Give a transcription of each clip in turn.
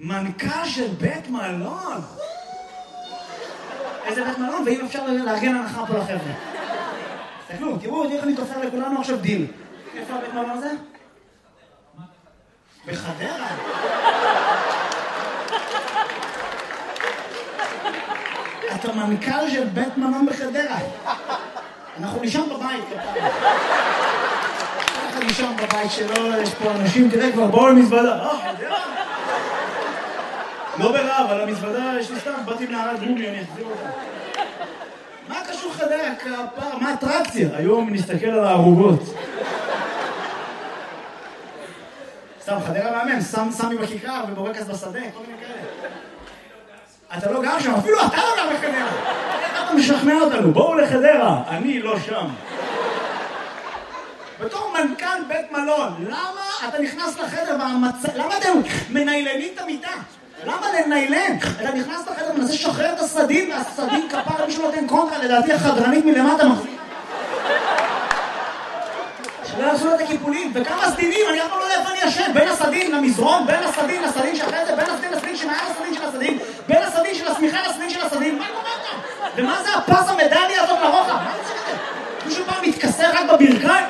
מנכ"ל של בית מלון. איזה בית מלון, ואם אפשר לארגן הנחה פה לחבר'ה. תסתכלו, תראו, איך אני תופר לכולנו עכשיו דיל. איפה הבית מלון הזה? בחדרה. אתה מנכ"ל של בית מלון בחדרה. אנחנו נשאם בבית, כפיים. אנחנו נשאם בבית שלו, יש פה אנשים, תראה כבר, בואו למזוודה. חדרה? לא ברע, אבל המזוודה יש לי סתם, באתי מנערת גומי, אני אחזיר אותה. מה קשור חדרה, כפר? מה האטרקציה? היום נסתכל על הערוגות. סתם, חדרה מאמן, סמי בכיכר ובורקס בשדה, כל מיני כאלה. אתה לא גר שם, אפילו אתה לא גר בחדרה. איך אתה משכנע אותנו? בואו לחדרה, אני לא שם. בתור מנכ"ל בית מלון, למה אתה נכנס לחדר למה אתם מניילנים את המיטה? למה לניילן? אתה נכנס לחדר ומנסה לשחרר את הסדין, והסדין כפר מישהו נותן קונטרה, לדעתי החדרנית מלמטה מחזיק. שלא יעשו לו את הקיפולים, וכמה סדינים, אני אף פעם לא יודע איפה אני ישן, בין הסדין למזרון, בין הסדין לסדין שאחרי זה, בין הסדין לסדין שמעל הסדין של הסדין, בין הסדין של השמיכה לסדין של הסדין, מה קורה כאן? ומה זה הפס המדליה הזאת לרוחב? מה זה שזה? מישהו פעם מתכסה רק בברכיים?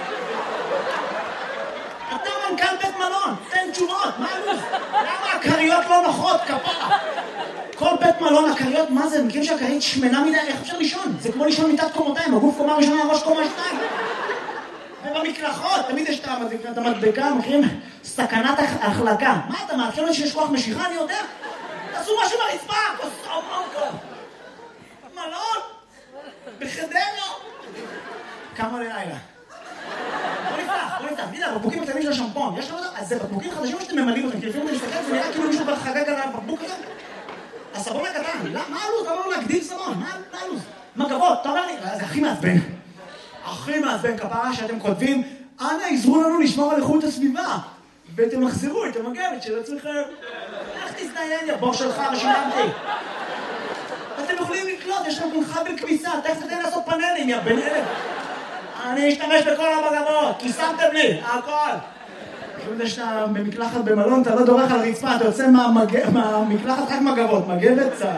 אתה מנכ"ל בית מלון, תן תשובות, מה הלו"ז? למה הקריות לא נוחות, כפרה? כל בית מלון, הקריות, מה זה? מכירים שהקרית שמנה מדי, איך אפשר לישון? זה כמו לישון מיטת קומותיים, הגוף קומה ראשונה, הראש קומה שתיים. ובמקלחות, תמיד יש את המדבקה, מכירים? סכנת החלקה. מה אתה מעדכן לי שיש כוח משיכה, אני יודע? תעשו משהו ברצפה, כוסו מונקו. מלון, בחדרה. כמה לילה. בוא נפתח, תראה, בקבוקים הקטנים של השמפון, יש לך אותם? אז זה בקבוקים חדשים שאתם ממלאים אותם, כי לפעמים אתה מסתכל, זה נראה כאילו מישהו חגג על הבקבוק הזה. הסבון הקטן, מה הלו"ז? למה לא להגדיל סבון? מה הלו"ז? מגבות, אתה אומר לי, זה הכי מעצבן. הכי מעצבן כפרה שאתם כותבים, אנא עזרו לנו לשמור על איכות הסביבה, ואתם מחזירו את המגבת של עצמכם. איך תזדיין, יא בור שלך, שילמתי. אתם יכולים לקלוט, יש לכם חבל כביסה, תכף תתן לעשות פאנלים, יא בן אלף. אני אשתמש בכל המגבות, כי שמתם לי, הכל. כשאתה שאתה במקלחת במלון, אתה לא דורך על הרצפה, אתה יוצא מהמקלחת רק מגבות, מגבת צד,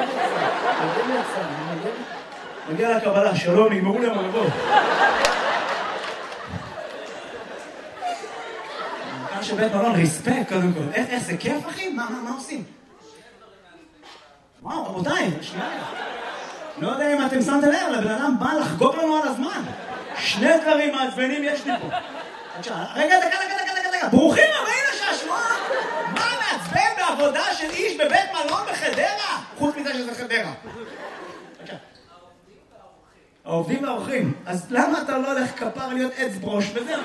מגיע לקבלה, שלום, נגמרו לי המגבות. מנכ"ל של בית מלון, ריספקט קודם כל. איך זה כיף, אחי? מה עושים? וואו, רבותיי, שנייה. לא יודע אם אתם שמתם לב, לבן אדם בא לחגוג לנו על הזמן. שני דברים מעצבנים יש לי פה. רגע, דקה. ברוכים הבאים לשעשוע. מה מעצבן בעבודה של איש בבית מלון בחדרה? חוץ מזה שזה חדרה. העובדים והאורחים. אז למה אתה לא הולך כפר להיות עץ ברוש וזהו?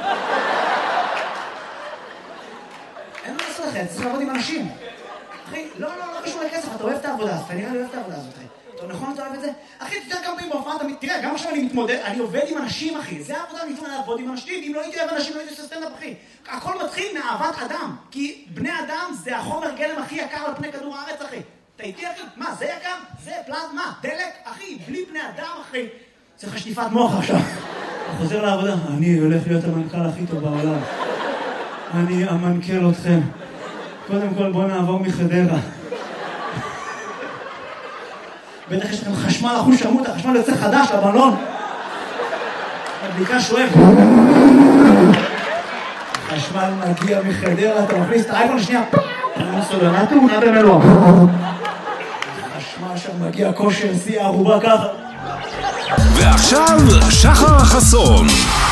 אין מה לעשות לכם, צריך לעבוד עם אנשים. אחי, לא קשור לכסף, אתה אוהב את העבודה, אתה נראה לי אוהב את העבודה הזאת, אחי. נכון, אתה אוהב את זה? אחי, תתאר כמה פעמים בהופעה, תראה, גם עכשיו אני מתמודד, אני עובד עם אנשים, אחי. זה העבודה, אני מתמודד לעבוד עם אנשים. אם לא הייתי אוהב אנשים, לא הייתי עושה סטנדאפ, אחי. הכל מתחיל מאהבת אדם. כי בני אדם זה החומר גלם הכי יקר על פני כדור הארץ, אחי. אתה איתי, אחי? מה, זה יקר? זה פלזמה, דלק? אחי, בלי בני אדם, אחי. צריך שטיפת מוח עכשיו. הוא חוזר לעבודה. אני הולך להיות המנכ"ל הכי טוב בעולם. אני אמנכ"ל אתכם. קודם כל, בוא נעבור מחדרה. בטח יש לכם חשמל אחוש עמוד, החשמל יוצא חדש לבלון. הבדיקה שואב. החשמל מגיע מחדרה, אתה מכניס את האייפון השנייה. סולנה תאונה במלוא. החשמל שם מגיע כושר, שיא הערובה ככה. ועכשיו, שחר חסון.